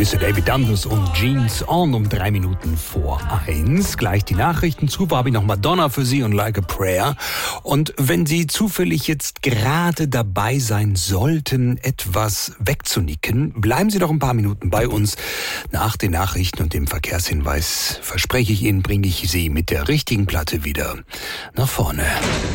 Mr. David Dundas und Jeans On um 3 Minuten vor 1. Gleich die Nachrichten. Zuvor habe ich noch Madonna für Sie und Like a Prayer. Und wenn Sie zufällig jetzt gerade dabei sein sollten, etwas wegzunicken, bleiben Sie doch ein paar Minuten bei uns. Nach den Nachrichten und dem Verkehrshinweis, verspreche ich Ihnen, bringe ich Sie mit der richtigen Platte wieder nach vorne.